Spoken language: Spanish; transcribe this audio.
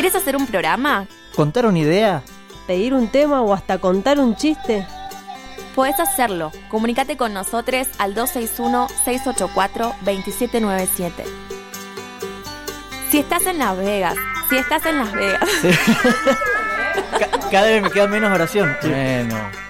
¿Querés hacer un programa? ¿Contar una idea? ¿Pedir un tema o hasta contar un chiste? Podés hacerlo. Comunicate con nosotros al 261-684-2797. Si estás en Las Vegas. Sí. Cada vez me queda menos oración. Bueno.